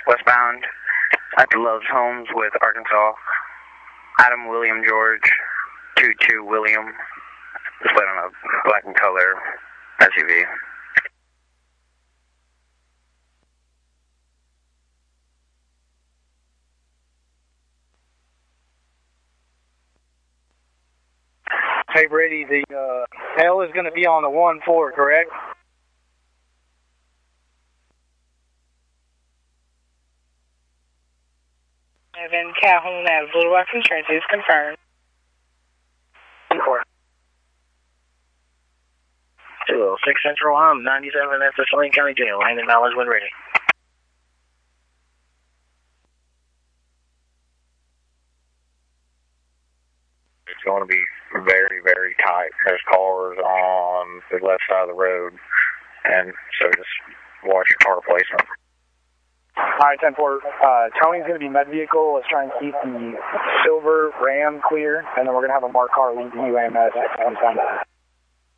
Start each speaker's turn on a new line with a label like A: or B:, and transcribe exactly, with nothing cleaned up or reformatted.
A: westbound at the Love's Homes with Arkansas. Adam William George, two two William, displayed on a black and color S U V.
B: Hey Brady, the uh, L is going to be on the one four, correct?
C: Evan Calhoun at Blue Rock Insurance is confirmed.
B: one four.
D: two oh six Central, I'm ninety-seven at the Saline County Jail. Landon Mallers when ready.
A: It's going to be very, very tight. There's cars on the left side of the road, and so just watch your car placement.
B: Alright, ten four. Uh, Tony's going to be med vehicle. Let's try and keep the silver Ram clear, and then we're going to have a marked car lead to U A M S at one time.